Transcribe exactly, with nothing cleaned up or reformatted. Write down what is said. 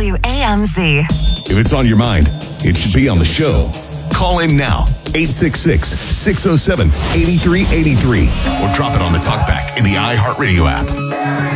W A M Z. If it's on your mind, it should be on the show. Call in now, eight six six, six oh seven, eight three eight three, or drop it on the talkback in the iHeartRadio app.